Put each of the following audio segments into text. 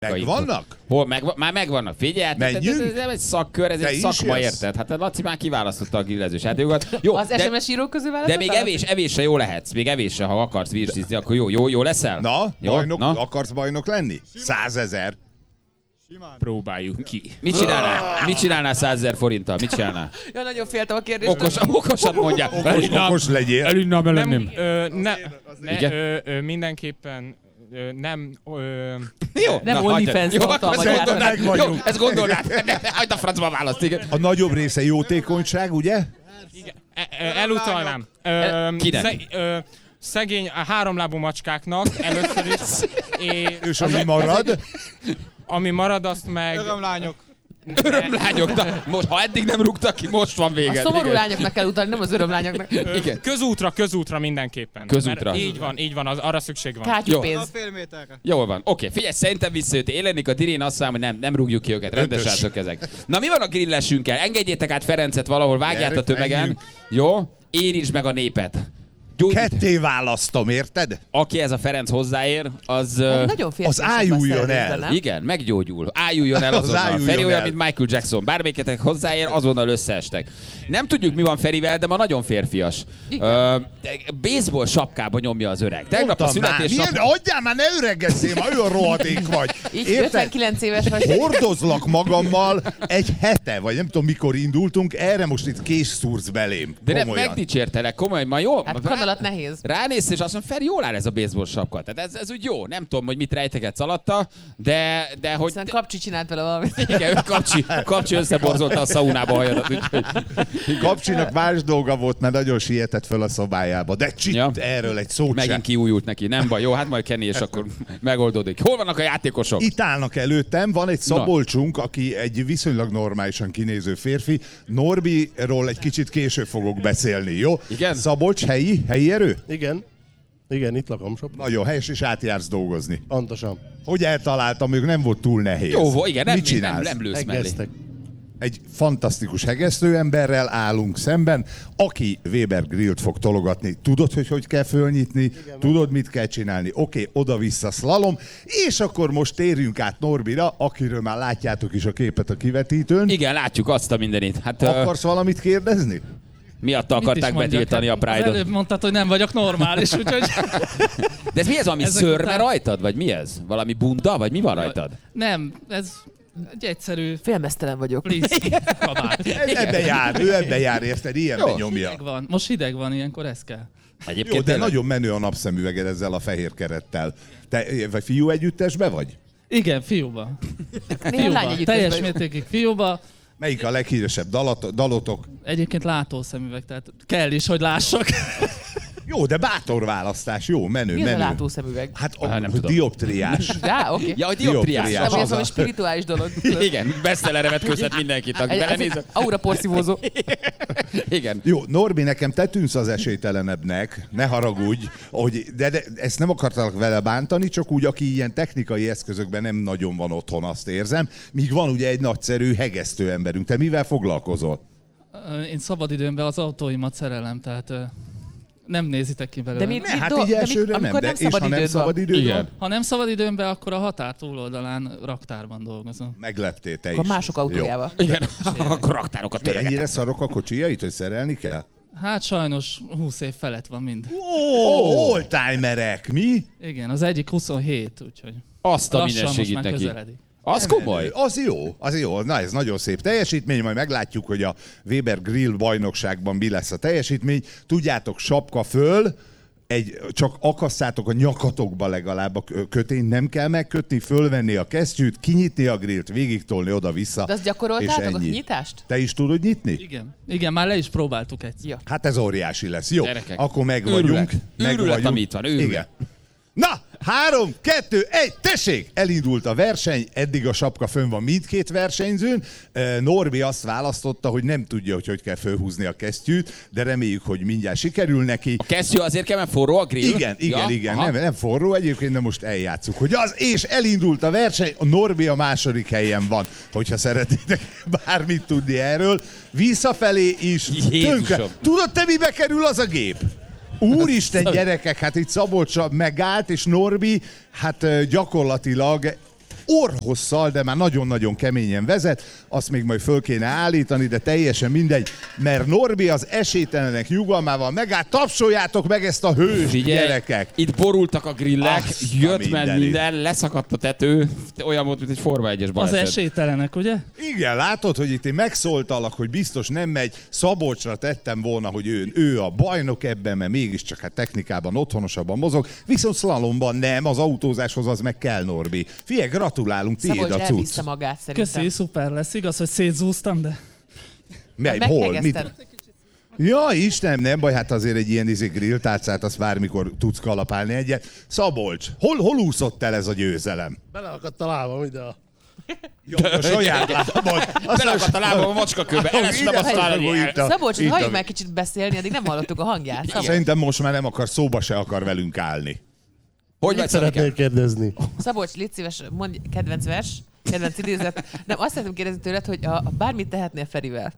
Megvannak? Már megvannak. Figyelj, ez nem egy szakkör, ez egy szakma, érted? Hát a Laci már kiválasztotta a grillezős játékokat. Jó, az SMS írók közül választottál? De még evésre jó lehetsz. Még evésre, ha akarsz virslizni, akkor jó leszel? Na, jó? Bajnok, akarsz bajnok lenni? 100 000. Próbáljuk ki. Mit csinálnál 100 000 forinttal? Mit csinálnál? Ja, nagyon féltem a kérdést. Okosan mondja. Okos legyél. Elinnám elenném. Mindenképpen nem... Jó, nem OnlyFans Jó, ezt gondolnád. Hagyd a francba választ, igen. A nagyobb része jótékonyság, ugye? Igen. Elutalnám. Kinek? Szegény a háromlábú macskáknak először is. És ami marad? Ami marad, azt meg... Örömlányok, most, ha eddig nem rúgtak ki, most van vége. A szomorú lányoknak kell utalni, nem az örömlányoknak. Igen. Közútra mindenképpen. Közútra. Így van, arra szükség van. Kátyúpénz. Jól van. Oké, figyelj, szerintem visszajött. Élenik a Dirén, azt mondom, hogy nem rúgjuk ki őket. Rendes srácok ezek. Na mi van a grillesünkkel? Engedjétek át Ferencet valahol, vágját a tömegen. Jó? Érintsd meg a népet. Ketté választom, érted? Aki ez a Ferenc hozzáér, az ájuljon el. Igen, meggyógyul. Ájuljon el azonnal. Feri olyan, mint Michael Jackson. Bármelyiket hozzáér, azonnal összeestek. Nem tudjuk, mi van Ferivel, de ma nagyon férfias. Baseball sapkába nyomja az öreg. Tegnap a születésnap... Adjál már, ne öregezzél, már olyan rohadék vagy. Így 59 éves vagy. Hordozlak magammal egy hete, vagy nem tudom mikor indultunk, erre most itt kés szúrsz belém. De nem megdicsértelek, komolyan, ma jó? Hát nehéz. Ránézsz, és azt mondom, Feri, jól áll ez a baseball sapka. Tehát ez úgy jó. Nem tudom, hogy mit rejtegetsz alatta, de hogy... Hiszen Kapcsi csinált vele valamit. Igen, Kapcsi összeborzolta a szaunába a hajadat. Kapcsinak más dolga volt, mert nagyon sietett fel a szobájába. De erről egy szót sem. Megint kiújult neki. Nem baj. Jó, hát majd Kenny, és akkor megoldódik. Hol vannak a játékosok? Itt állnak előttem. Van egy Szabolcsunk, aki egy viszonylag normálisan kinéző férfi. Norbiról egy kicsit később fogok beszélni, jó? Igen? Szabolcs, helyi erő? Igen, itt lakom sok. Nagyon helyes, és átjársz dolgozni. Pontosan. Hogy eltaláltam, ők nem volt túl nehéz. Jó, igen, nem lősz mellé. Egy fantasztikus hegesztőemberrel állunk szemben, aki Weber Grillt fog tologatni. Tudod, hogy kell fölnyitni? Igen, tudod, mit kell csinálni? Oké, oda-vissza szlalom. És akkor most térjünk át Norbira, akiről már látjátok is a képet a kivetítőn. Igen, látjuk azt a mindenit. Hát, akarsz valamit kérdezni? Miatt akarták betiltani a Pride-ot? Az előbb mondtad, hogy nem vagyok normális, úgyhogy... De ez mi ez, ami szörme rajtad, vagy mi ez? Valami bunda, vagy mi van rajtad? Nem, ez egy egyszerű... Félmeztelen vagyok. Kabát. Ő ebbe jár, érted? Ilyenben nyomja. Hideg van. Most hideg van, ilyenkor ez kell. Egyébként jó, de nagyon menő a napszemüveged ezzel a fehér kerettel. Te vagy fiú együttesbe vagy? Igen, fiúba. Teljes mértékig fiúba. Melyik a leghíresebb dalotok? Egyébként látószemüveg, tehát kell is, hogy lássak. Jó, de bátor választás, jó, menő. Mi a látószemüveg? Hát a dioptriás. Ja, oké. Ja, a dioptriás. Ez valami spirituális dolog. Igen, bestsellerre vetközhet mindenkit, aki belenéz. Aura porszívózó. Igen. Jó, Norbi, nekem te tűnsz az esélytelenebbnek, ne haragudj, hogy, de ezt nem akartalak vele bántani, csak úgy, aki ilyen technikai eszközökben nem nagyon van otthon, azt érzem. Míg van ugye egy nagyszerű hegesztő emberünk. Te mivel foglalkozol? Én szabadidőmben az autóimat szerelem, tehát... Nem nézitek ki belőle. De hát így elsőre nem, de és ha nem szabad időben? Ha nem szabad időben, akkor a határ túloldalán raktárban dolgozom. Megleptél te is. Akkor mások autójával. Igen, akkor raktárokat töregetek. Ennyire szarok a kocsijait, hogy szerelni kell? Hát sajnos 20 év felett van mind. Oldtimerek, mi? Igen, az egyik 27, úgyhogy azt a minden segít neki. Az komoly. Az jó. Na, ez nagyon szép teljesítmény, majd meglátjuk, hogy a Weber Grill bajnokságban mi lesz a teljesítmény. Tudjátok, sapka föl, csak akasszátok a nyakatokba legalább a kötényt, nem kell megkötni, fölvenni a kesztyűt, kinyitni a grillt, végigtolni oda-vissza. De azt gyakoroltátok, a nyitást? Te is tudod nyitni? Igen, már le is próbáltuk egy. Ja. Hát ez óriási lesz. Jó, gyerekek, akkor meg vagyunk. Őrület, ami itt van, őrület. Igen. Na, 3, 2, 1, tessék! Elindult a verseny, eddig a sapka fönn van mindkét versenyzőn. Norbi azt választotta, hogy nem tudja, hogy kell fölhúzni a kesztyűt, de reméljük, hogy mindjárt sikerül neki. A kesztyű azért kell, mert forró a grill? Igen. Nem forró egyébként, de most eljátszuk, hogy az, és elindult a verseny, a Norbi a második helyen van, hogyha szeretnétek bármit tudni erről. Visszafelé is. Tönkre. Tudod te, mibe kerül az a gép? Úristen, gyerekek, hát itt Szabolcs megállt, és Norbi, hát gyakorlatilag orrhosszal, de már nagyon-nagyon keményen vezet, azt még majd föl kéne állítani, de teljesen mindegy, mert Norbi az esélytelenek nyugalmával megállt, tapsoljátok meg ezt a hős, gyerekek! Itt borultak a grillek, jött mindenit. minden, leszakadt a tető, olyan volt, mint egy Forma 1-es baleset. Az esélytelenek, ugye? Igen, látod, hogy itt én megszóltalak, hogy biztos nem megy, Szabolcsra tettem volna, hogy ő a bajnok ebben, mert mégiscsak hát technikában otthonosabban mozog, viszont szlalomban nem, az autózáshoz az meg kell, Norbi. Figyelj, gratulálunk, tiéd a Szabolcs cucc. elviszte magát szerintem. Köszi, szuper lesz. Igaz, hogy szétzúztam, de... Hol? Mit? Meghegezted. Ja, Istenem, nem baj, hát azért egy ilyen grilltárcát, azt bármikor tudsz kalapálni egyet. Szabolcs, hol úszott el ez a győzelem? Beleakadt a lábam ide a... Jó, a saját lábad. Belakadt a lábam a macskakőbe, elestem aztán, hogy Szabolcs, halljuk meg kicsit beszélni, addig nem hallottuk a hangját. Szabolcs, Szerintem most már nem akar, szóba se akar velünk állni. hogy Mit vagy szeretnél kérdezni? Szabolcs, légy szíves, mondj kedvenc vers, kedvenc idézet. Nem, azt szeretném kérdezni tőled, hogy bármit tehetnél Ferivel.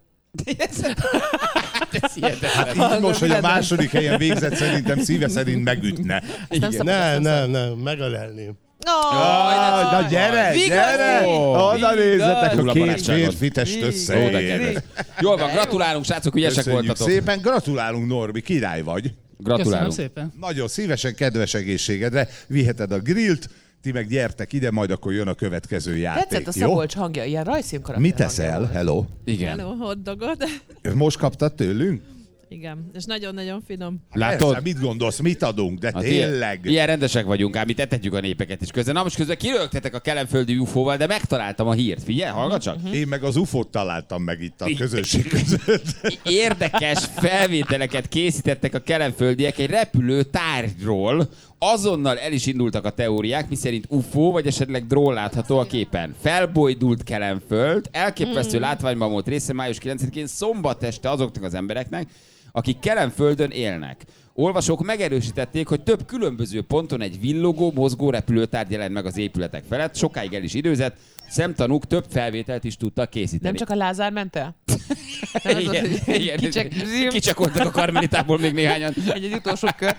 Hát így most, hogy a második helyen végzett, szerintem szíve szerint megütne. Nem, megölelném. Na gyere, gyere! Oda nézzetek, a két férfi test összeér. Jól van, gratulálunk, srácok, ügyesek Köszönjük voltatok. szépen, gratulálunk, Norbi, király vagy. Köszönöm Gratulálunk. szépen. Nagyon szívesen, kedves egészségedre viheted a grillt, ti meg gyertek ide, majd akkor jön a következő játék. Tetszett a jó? Szabolcs hangja, ilyen rajzfilm karakter. Mit teszel? Hello. Igen. Hello, hotdogot. Most kaptad tőlünk? Igen, és nagyon-nagyon finom. Látod? Persze, mit gondolsz, mit adunk, de Hát tényleg. Ilyen rendesek vagyunk, ám mi tetetjük a népeket is közben. Na most közben kirögtetek a kelenföldi UFO-val, de megtaláltam a hírt. Figyelj, hallgat csak! Én meg az UFO-t találtam meg itt a közösség között. Érdekes felvételeket készítettek a kelenföldiek egy repülő tárgyról. Azonnal el is indultak a teóriák, miszerint UFO vagy esetleg drón látható a képen. Felbojdult Kelenföld, elképesztő látványban volt része május 9-én szombat este azoknak az embereknek, akik Kelenföldön élnek. Olvasók megerősítették, hogy több különböző ponton egy villogó, mozgó repülőtárgy jelent meg az épületek felett, sokáig el is időzett, szemtanúk több felvételt is tudtak készíteni. Nem csak a Lázár ment el? Nem az, Igen, hogy igen. kicsek- Kicsakoltak a Karmelitából még néhányan. egy utolsó kör.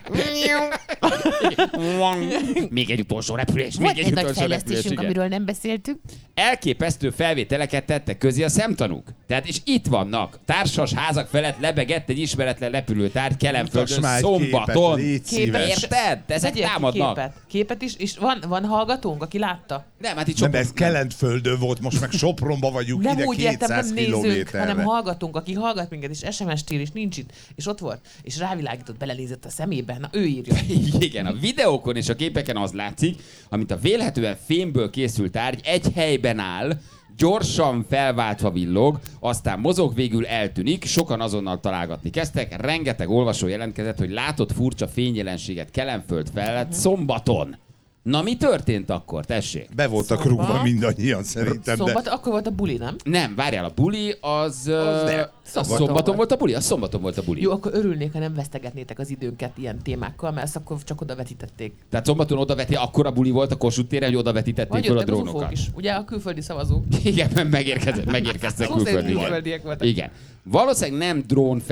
Még egy utolsó repülés, még Volt egy egy nagy utolsó repülés. fejlesztésünk, Igen. amiről nem beszéltünk. Elképesztő felvételeket tettek közé a szemtanúk. Tehát és itt vannak. Társas házak felett lebegett egy ismeretlen repülőtárgy Kelenföldön Mutasd már egy szombaton. képet, légy Képet. szíves. Érted? Ezek Vegyél ki támadnak. Képet is, és van hallgatónk, aki látta? Nem, hát itt Nem, sok... ez Kelenföldön volt, most meg Sopronba vagyunk, Nem ide úgy értem, 200 nem nézők, kilométerre. hanem hallgatónk, aki hallgat minket, és SMS-t ír, és nincs itt. És ott volt, és rávilágított, belenézett a szemébe. Na, ő írja. Igen, a videókon és a képeken az látszik, amint a vélhetően fémből készült tárgy egy helyben áll, gyorsan felváltva villog, aztán mozog, végül eltűnik, sokan azonnal találgatni kezdtek, rengeteg olvasó jelentkezett, hogy látott furcsa fényjelenséget Kelenföld felett szombaton. Na mi történt akkor, tessék? Be voltak Szombat. rúgva mindannyian szerintem, de... Szombat, akkor volt a buli, nem? Nem, várjál, a buli az... nem. Szombaton volt a buli? Az szombaton volt a buli. Jó, akkor örülnék, ha nem vesztegetnétek az időnket ilyen témákkal, mert ezt akkor csak oda vetítették. Tehát szombaton akkora buli volt a Kossuth téren, hogy oda vetítették Vagy fel a jöttek az drónokat. ufók is. Ugye a külföldi szavazók. Igen, megérkeztek Szó szerint külföldiek. külföldiek voltak. Igen. Valószínűleg nem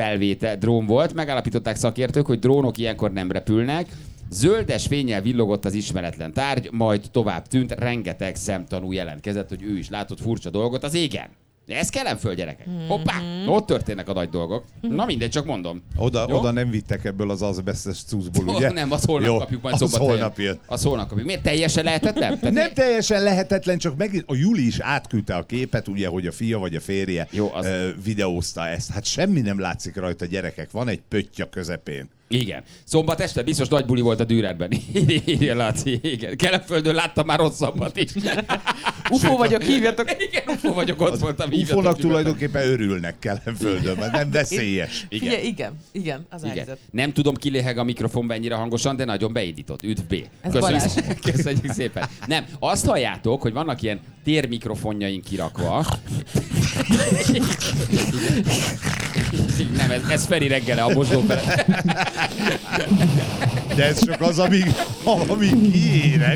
drón volt, megállapították szakértők, hogy drónok ilyenkor nem repülnek. Zöldes fénnyel villogott az ismeretlen tárgy, majd tovább tűnt, rengeteg szemtanú jelentkezett, hogy ő is látott furcsa dolgot az égen. Ez Kelenföld, gyerekek. Hoppá, ott történnek a nagy dolgok. Na mindegy, csak mondom. Jó? Oda nem vittek ebből az azbesztes cuccból, ugye? Nem, az holnap Jó, kapjuk majd az szombaton. holnap jön. Az holnap kapjuk. Miért teljesen lehetetlen? Tehát Nem teljesen lehetetlen, csak megint a Juli is átküldte a képet, ugye, hogy a fia vagy a férje Jó, az- videózta ezt. Hát semmi nem látszik rajta, gyerekek. Van egy pötty a közepén. Igen. Szombat este biztos nagy buli volt a Dürerben. Igen, Laci. Igen. Kelenföldön láttam már rosszabbat is. UFO vagyok, hívjatok. Igen, UFO vagyok, ott voltam. hívjatok UFO-nak nyugodtan. tulajdonképpen örülnek Kelenföldön, mert nem veszélyes. Igen. Figyelj, igen, az a Igen. helyzet. Nem tudom, ki léheg a mikrofonba ennyire hangosan, de nagyon beindított. Üdv B. Ez Balázs. Köszönjük szépen. Nem, azt halljátok, hogy vannak ilyen térmikrofonjaink kirakva. Nem, ez Feri reggele a mosdó felett. De ez csak az, amíg kiérek.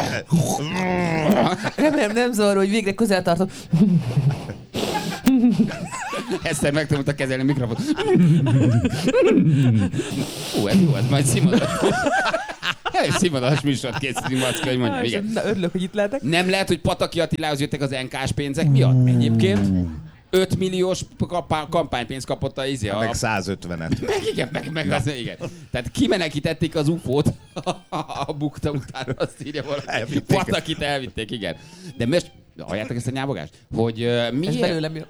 Remélem nem zavar, hogy végre közel tartom. Eszter megtanulta kezelni a mikrofont. Ez jó, ez majd Simon. Színvonalas műsort készítünk, Macka, hogy mondjam, igen. Na, örülök, hogy itt lehetek. Nem lehet, hogy Pataki Attilához jöttek az NK-s pénzek miatt? Egyébként 5 milliós kampánypénzt kapott a izé. Meg 150-et. Meg az, igen. Tehát kimenekítették az UFO-t a bukta után, azt írja valaki. Elvitték. Patakit elvitték, igen. De most, halljátok ezt a nyávogást? Hogy Ez miért... belőlem jön.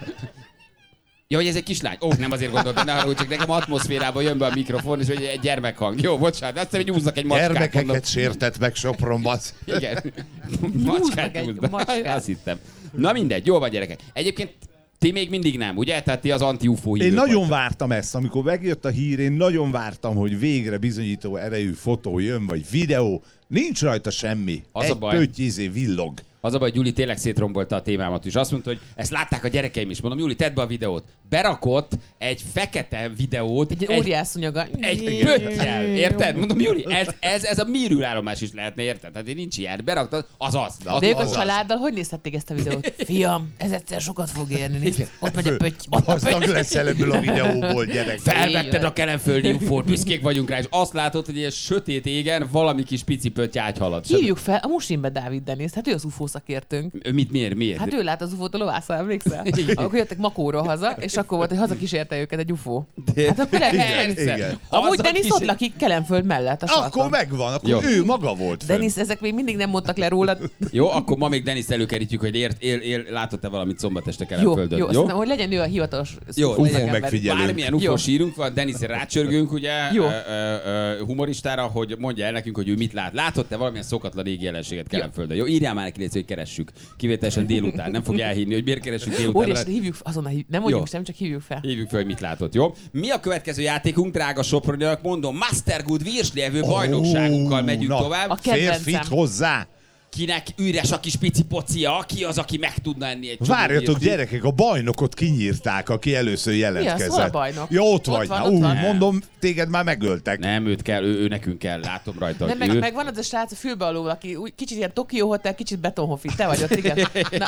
Ja, hogy ez egy kislány. Nem azért gondoltam, ne haragudj, csak nekem atmoszférában jön be a mikrofon, és hogy egy gyermekhang. Jó, bocsánat, azt hiszem, hogy húznak egy macskát. Gyermekeket sértett meg Sopronban. Igen. Húznak egy macskát. Azt hittem. Na mindegy, jó van gyerekek. Egyébként ti még mindig nem, ugye? Tehát ti az anti-UFO hívők Én nagyon vagytok. vártam ezt, amikor megjött a hír, én nagyon vártam, hogy végre bizonyító erejű fotó jön, vagy videó. Nincs rajta semmi. Az a egy baj. pötty villog. Az a baj, Gyuri tényleg szétrombolta a témámat is. Azt mondta, hogy ezt látták a gyerekeim is. Mondom, Gyuri, tedd be a videót. Berakott egy fekete videót. Egy óriás szunyaga. Egy pöttyel, érted? Mondom, Júli, ez a műrűlállomás is lehetne, érted? Tehát nincs ilyen. Beraktad, azaz. De ők a családdal hogy nézhették ezt a videót? Fiam, ez egyszer sokat fog érni. Nézd, ott megy a pötty. Gazdag leszel ebből a videóból, gyerek. Felvetted a kelenföldi UFO-t, büszkék vagyunk rá, és azt látod, hogy egy sötét égen valami kis pici pötty ágyhalad. Hívjuk fel a Musimbe Dávid Deniszt, hát ő az UFO szakértőnk. Miért? Hát ő lát az UFO-t a lovászal, emlékszel? Igen. Akkor jöttek Makóról haza, és akkor volt, hogy hazakísérte őket egy UFO. De- Hát akkor Igen. Amúgy Denis ott Hazakísér- lakik Kelenföld mellett a Akkor sarkon. megvan, akkor Jó. ő maga volt fenn. Denis, ezek még mindig nem mondtak le rólad. Jó, akkor ma még Deniszt előkerítjük, hogy látott-e valamit szombat este Jó, Kelenföldön. jó, szerintem, hogy legyen ő a hivatalos Jó, UFO legyen szakember. megfigyelő. Bármilyen Jó. UFO sírunk van, Denisre rácsörgünk, ugye, Jó. humoristára, hogy mondja el nekünk, hogy ő mit lát. Látott-e valamilyen szokatlan égi jelenséget Kelenföldön? Jó, írjál már neki, légy, hogy keressük. Kivételesen délután. Nem fogja elhinni, hogy miért keressük délután. Úristen, hívjuk fel, azonnal hívjuk. Nem mondjuk Jó. sem, csak hívjuk fel. Hívjuk fel, hogy mit látott, jó? Mi a következő játékunk, drága Soproniak? Mondom, Mastergood Virsli-evő bajnokságunkkal megyünk A tovább. kedvencem. Férfit hozzá. Kinek üres a kis pici pocia, ki az, aki meg tudna enni egy csomó Várjatok, virslit? gyerekek, a bajnokot kinyírták, aki először jelentkezett. Hol a bajnok? Ja, ott Ott vagy. van, Na, ott van. mondom, téged már megöltek. Nem, őt kell, ő nekünk kell, látom rajta, Nem, hogy ő... meg van az a srác a fülbealul, aki úgy, kicsit ilyen Tokyo Hotel, kicsit Betonhoffi. Te vagy ott, igen. Na,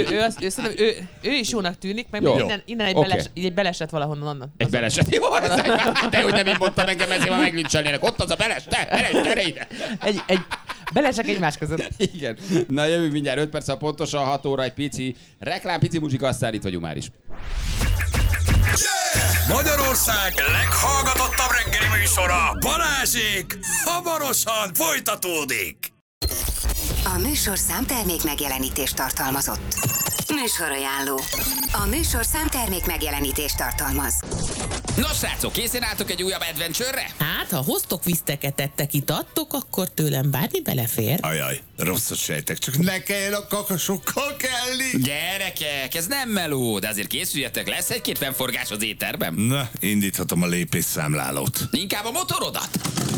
ő is jónak tűnik, meg Jó. innen egy, Oké. egy beleset valahonnan onnan. Egy beleset. Jó, de hogy nem így mondtam engem, ezért már meglincselnének. Ott az a beles, gyere ide! Egy belesek egymás között. Igen. Na jövünk mindjárt 5 perc, pontosan 6 óra, egy pici reklám, pici muzsika, aztán itt vagyunk már is. Magyarország leghallgatottabb reggeli műsora, Balázsék, hamarosan folytatódik. A műsorszám termék megjelenítést tartalmazott. Műsorajánló. A műsorszám termék megjelenítést tartalmaz. Nos, srácok, készen álltok egy újabb adventure-re? Hát, ha hoztok viszteketettek, itattok, akkor tőlem bármi belefér. Ajaj, rosszat sejtek, csak ne kelljen a kakasokkal kelni. Gyerekek, ez nem meló, de azért készüljetek, lesz egy-két fennforgás az éterben. Na, indíthatom a lépésszámlálót. Inkább a motorodat.